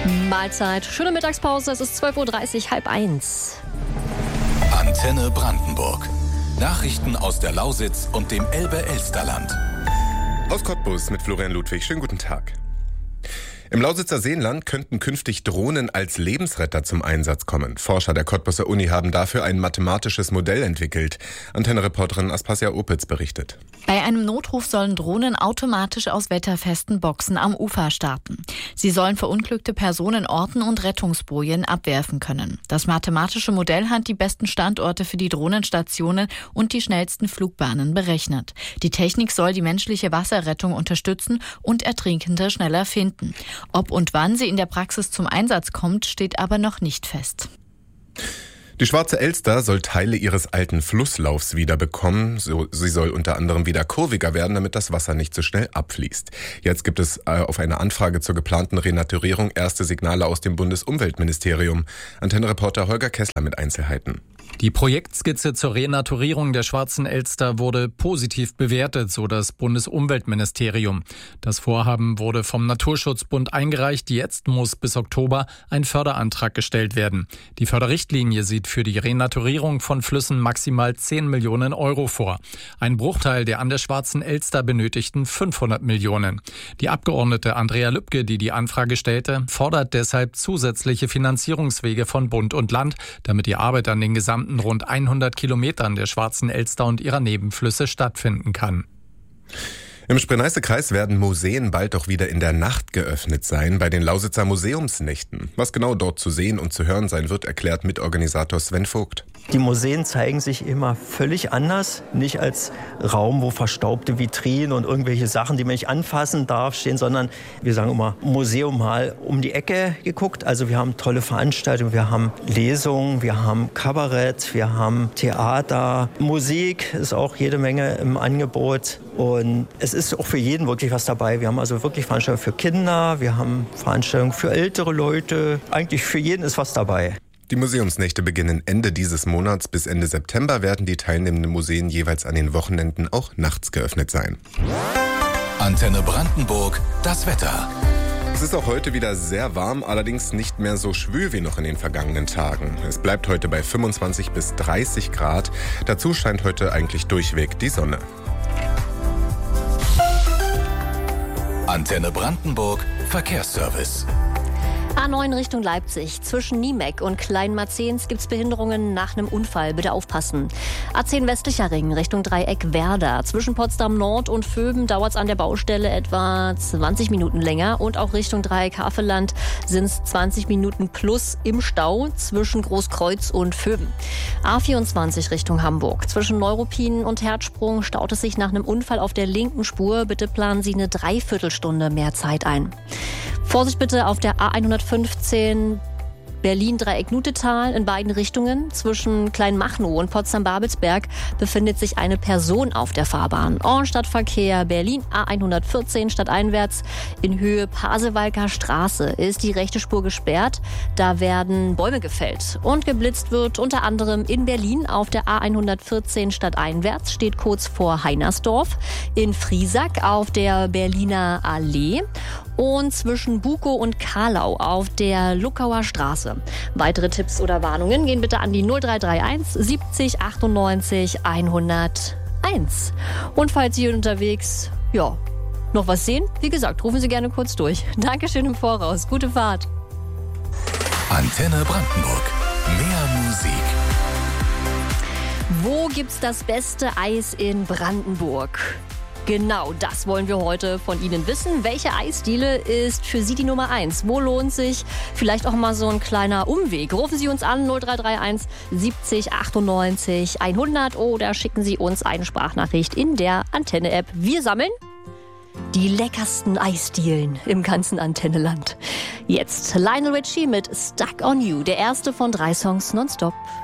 Mahlzeit, schöne Mittagspause, es ist 12.30 Uhr, 12:30. Antenne Brandenburg. Nachrichten aus der Lausitz und dem Elbe-Elsterland. Aus Cottbus mit Florian Ludwig. Schönen guten Tag. Im Lausitzer Seenland könnten künftig Drohnen als Lebensretter zum Einsatz kommen. Forscher der Cottbuser Uni haben dafür ein mathematisches Modell entwickelt. Antenne-Reporterin Aspasia Opitz berichtet. Bei einem Notruf sollen Drohnen automatisch aus wetterfesten Boxen am Ufer starten. Sie sollen verunglückte Personen orten und Rettungsbojen abwerfen können. Das mathematische Modell hat die besten Standorte für die Drohnenstationen und die schnellsten Flugbahnen berechnet. Die Technik soll die menschliche Wasserrettung unterstützen und Ertrinkende schneller finden. Ob und wann sie in der Praxis zum Einsatz kommt, steht aber noch nicht fest. Die Schwarze Elster soll Teile ihres alten Flusslaufs wiederbekommen. Sie soll unter anderem wieder kurviger werden, damit das Wasser nicht so schnell abfließt. Jetzt gibt es auf eine Anfrage zur geplanten Renaturierung erste Signale aus dem Bundesumweltministerium. Antenne-Reporter Holger Kessler mit Einzelheiten. Die Projektskizze zur Renaturierung der Schwarzen Elster wurde positiv bewertet, so das Bundesumweltministerium. Das Vorhaben wurde vom Naturschutzbund eingereicht. Jetzt muss bis Oktober ein Förderantrag gestellt werden. Die Förderrichtlinie sieht für die Renaturierung von Flüssen maximal 10 Millionen Euro vor. Ein Bruchteil der an der Schwarzen Elster benötigten 500 Millionen. Die Abgeordnete Andrea Lübke, die die Anfrage stellte, fordert deshalb zusätzliche Finanzierungswege von Bund und Land, damit die Arbeit an den gesamten rund 100 Kilometern der Schwarzen Elster und ihrer Nebenflüsse stattfinden kann. Im Spree-Neiße-Kreis werden Museen bald auch wieder in der Nacht geöffnet sein, bei den Lausitzer Museumsnächten. Was genau dort zu sehen und zu hören sein wird, erklärt Mitorganisator Sven Vogt. Die Museen zeigen sich immer völlig anders, nicht als Raum, wo verstaubte Vitrinen und irgendwelche Sachen, die man nicht anfassen darf, stehen, sondern wir sagen immer Museum mal um die Ecke geguckt. Also wir haben tolle Veranstaltungen, wir haben Lesungen, wir haben Kabarett, wir haben Theater, Musik ist auch jede Menge im Angebot und es ist auch für jeden wirklich was dabei. Wir haben also wirklich Veranstaltungen für Kinder, wir haben Veranstaltungen für ältere Leute, eigentlich für jeden ist was dabei. Die Museumsnächte beginnen Ende dieses Monats. Bis Ende September werden die teilnehmenden Museen jeweils an den Wochenenden auch nachts geöffnet sein. Antenne Brandenburg, das Wetter. Es ist auch heute wieder sehr warm, allerdings nicht mehr so schwül wie noch in den vergangenen Tagen. Es bleibt heute bei 25 bis 30 Grad. Dazu scheint heute eigentlich durchweg die Sonne. Antenne Brandenburg, Verkehrsservice. A9 Richtung Leipzig. Zwischen Niemeck und Kleinmarzens gibt es Behinderungen nach einem Unfall. Bitte aufpassen. A10 westlicher Ring Richtung Dreieck Werder. Zwischen Potsdam Nord und Vöben dauert es an der Baustelle etwa 20 Minuten länger. Und auch Richtung Dreieck Havelland sind es 20 Minuten plus im Stau zwischen Großkreuz und Vöben. A24 Richtung Hamburg. Zwischen Neuruppin und Herzsprung staut es sich nach einem Unfall auf der linken Spur. Bitte planen Sie eine Dreiviertelstunde mehr Zeit ein. Vorsicht bitte auf der A115 Berlin-Dreieck-Nutetal in beiden Richtungen. Zwischen Kleinmachnow und Potsdam-Babelsberg befindet sich eine Person auf der Fahrbahn. Ornstadtverkehr Berlin A114 stadteinwärts in Höhe Pasewalker Straße ist die rechte Spur gesperrt. Da werden Bäume gefällt. Und geblitzt wird unter anderem in Berlin auf der A114 stadteinwärts, steht kurz vor Heinersdorf. In Friesack auf der Berliner Allee. Und zwischen Bukow und Karlau auf der Luckauer Straße. Weitere Tipps oder Warnungen gehen bitte an die 0331 70 98 101. Und falls Sie unterwegs, noch was sehen, wie gesagt, rufen Sie gerne kurz durch. Dankeschön im Voraus. Gute Fahrt. Antenne Brandenburg. Mehr Musik. Wo gibt's das beste Eis in Brandenburg? Genau, das wollen wir heute von Ihnen wissen. Welche Eisdiele ist für Sie die Nummer 1? Wo lohnt sich vielleicht auch mal so ein kleiner Umweg? Rufen Sie uns an 0331 70 98 100 oder schicken Sie uns eine Sprachnachricht in der Antenne-App. Wir sammeln die leckersten Eisdielen im ganzen Antenneland. Jetzt Lionel Richie mit Stuck on You, der erste von 3 Songs nonstop.